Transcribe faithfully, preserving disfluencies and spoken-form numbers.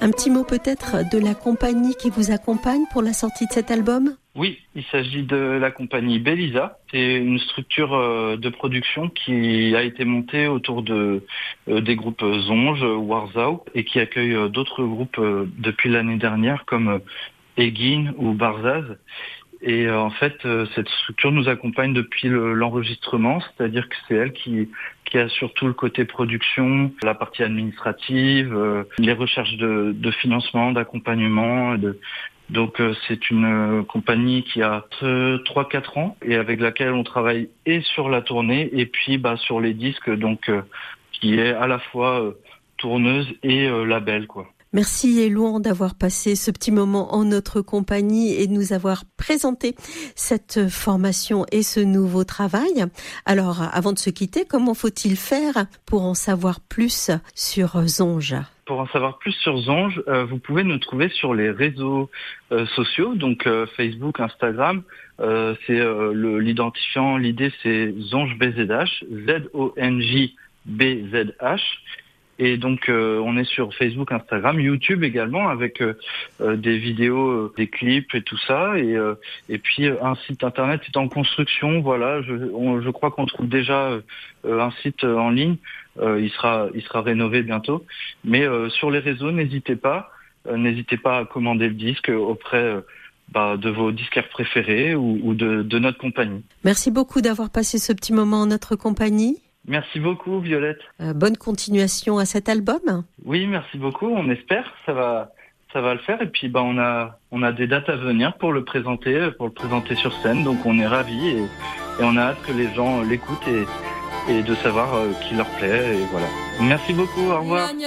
Un petit mot peut-être de la compagnie qui vous accompagne pour la sortie de cet album ? Oui, il s'agit de la compagnie Belisa. C'est une structure euh, de production qui a été montée autour de euh, des groupes Zonge, Warzau, et qui accueille euh, d'autres groupes euh, depuis l'année dernière comme euh, Egin ou Barzaz. Et euh, en fait, euh, cette structure nous accompagne depuis le, l'enregistrement, c'est-à-dire que c'est elle qui qui assure tout le côté production, la partie administrative, euh, les recherches de, de financement, d'accompagnement, de Donc euh, c'est une euh, compagnie qui a euh, trois quatre ans et avec laquelle on travaille et sur la tournée et puis bah sur les disques, donc euh, qui est à la fois euh, tourneuse et euh, label, quoi. Merci Elouan d'avoir passé ce petit moment en notre compagnie et de nous avoir présenté cette formation et ce nouveau travail. Alors avant de se quitter, comment faut-il faire pour en savoir plus sur Zonge ? Pour en savoir plus sur Zonge, euh, vous pouvez nous trouver sur les réseaux euh, sociaux, donc euh, Facebook, Instagram. Euh, c'est euh, le, l'identifiant, l'idée c'est Zonge B Z H, Z O N J B Z H. Et donc euh, on est sur Facebook, Instagram, YouTube également avec euh, euh, des vidéos, euh, des clips et tout ça. Et, euh, et puis euh, un site internet est en construction. Voilà, je, on, je crois qu'on trouve déjà euh, un site euh, en ligne. Euh, il sera, il sera rénové bientôt. Mais euh, sur les réseaux, n'hésitez pas, euh, n'hésitez pas à commander le disque auprès euh, bah, de vos disquaires préférés ou, ou de, de notre compagnie. Merci beaucoup d'avoir passé ce petit moment en notre compagnie. Merci beaucoup, Violette. Euh, bonne continuation à cet album. Oui, merci beaucoup. On espère, ça va, ça va le faire. Et puis, bah, on a, on a des dates à venir pour le présenter, pour le présenter sur scène. Donc, on est ravis et, et on a hâte que les gens l'écoutent et, et de savoir euh, qui leur plaît. Et voilà. Merci beaucoup. Au revoir.